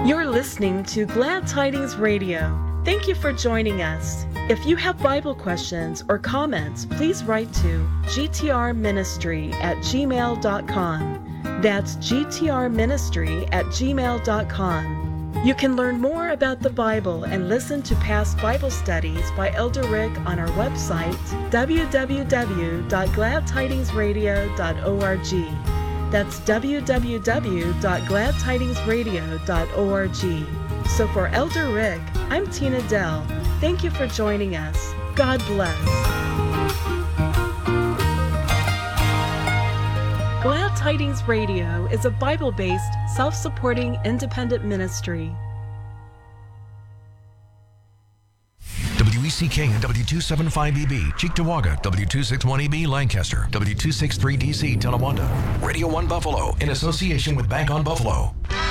You're listening to Glad Tidings Radio. Thank you for joining us. If you have Bible questions or comments, please write to gtrministry@gmail.com. That's gtrministry@gmail.com. You can learn more about the Bible and listen to past Bible studies by Elder Rick on our website, www.gladtidingsradio.org. That's www.gladtidingsradio.org. So for Elder Rick, I'm Tina Dell. Thank you for joining us. God bless. Glad Tidings Radio is a Bible-based, self-supporting, independent ministry. WECK and W275EB, Cheektowaga, W261EB, Lancaster, W263DC, Tonawanda. Radio 1 Buffalo, in association with Bank on Buffalo.